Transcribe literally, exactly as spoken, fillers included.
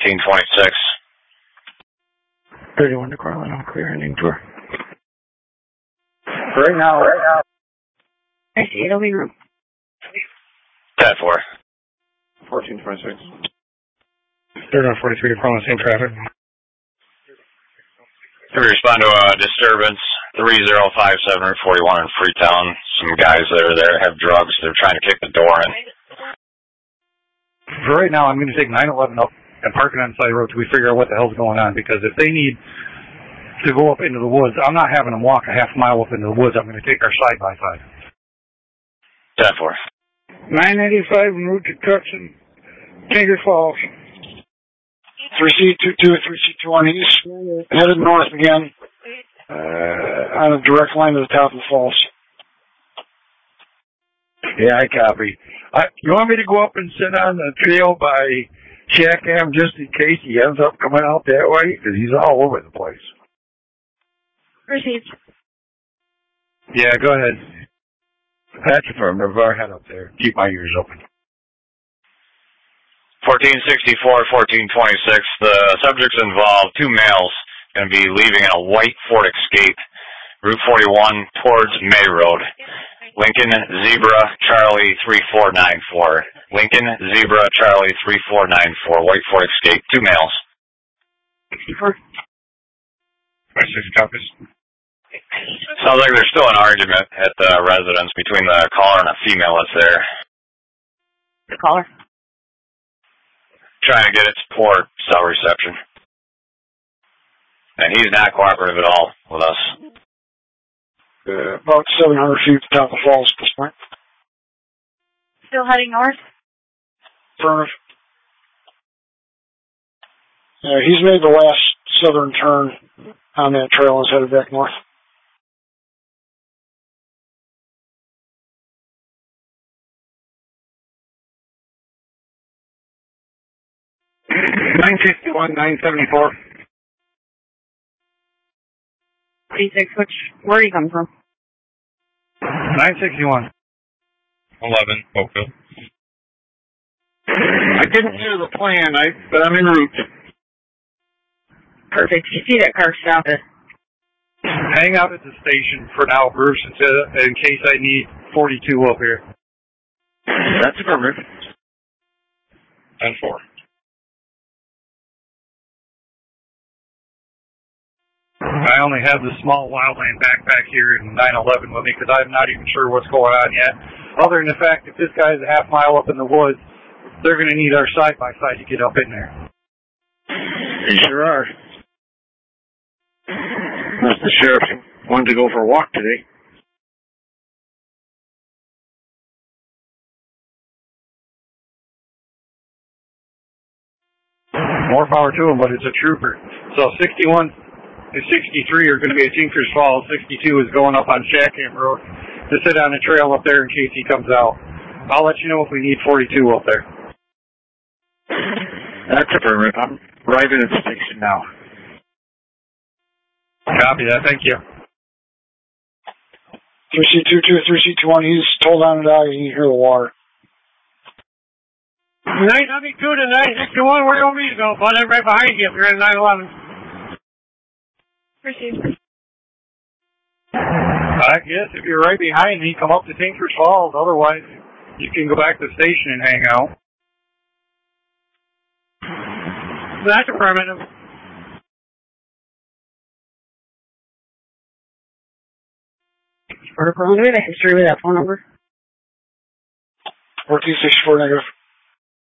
fourteen twenty-six. thirty-one to Carlin, I'm clear ending tour. Right now, right now. I see, it'll be room. ten four. fourteen twenty-six. thirty-one forty-three to Carlin, same traffic. We respond to a disturbance, three zero five seven Route forty-one in Freetown. Some guys that are there have drugs. They're trying to kick the door in. For right now, I'm going to take nine eleven up and park it on the side of the road till we figure out what the hell's going on, because if they need to go up into the woods, I'm not having them walk a half mile up into the woods. I'm going to take our side-by-side. ten four. nine eighty-five en route to Tucson, Tinker Falls. three C two two, three C two one east, headed north again, uh, on a direct line to the top of the falls. Yeah, I copy. I, you want me to go up and sit on the trail by Shackam just in case he ends up coming out that way? Because he's all over the place. Received. Yeah, go ahead. That's affirmative. I'll head up there. Keep my ears open. fourteen sixty-four, fourteen twenty-six. The subjects involved, two males, going to be leaving in a white Ford Escape, Route forty-one towards May Road. Lincoln Zebra Charlie three four nine four. Lincoln Zebra Charlie three four nine four. White Ford Escape. Two males. sixty-four. Six copies. Sounds like there's still an argument at the residence between the caller and a female that's there. The caller. Trying to get its poor cell reception. And he's not cooperative at all with us. Uh, about seven hundred feet to the top of the falls at this point. Still heading north? Affirmative. Uh, he's made the last southern turn on that trail and is headed back north. nine sixty-one, nine seventy-four. thirty-six, which, where are you coming from? nine sixty-one. eleven, Oakville. I didn't hear the plan, I, but I'm en route. Perfect. You see that car, stop it. Hang out at the station for now, Bruce, until, in case I need forty-two up here. That's affirmative. ten four. I only have the small wildland backpack here in nine eleven with me because I'm not even sure what's going on yet. Other than the fact that this guy's a half mile up in the woods, they're going to need our side-by-side to get up in there. They sure are. The sheriff wanted to go for a walk today. More power to him, but it's a trooper. So sixty-one and sixty-three are going to be at Tinkers Falls. sixty-two is going up on Shackham Road to sit on a trail up there in case he comes out. I'll let you know if we need forty-two up there. That's affirmative. I'm arriving at the station now. Copy that. Thank you. three C two two, three C two one, he's told on it out. You can hear the water. nine seventy-two to nine sixty-one, where do you want me to go? Bud, I'm right behind you if you're in nine eleven. Received. I guess if you're right behind me, come up to Tinkers Falls. Otherwise, you can go back to the station and hang out. That's affirmative. Protocol, do we have a history with that phone number? fourteen sixty-four negative.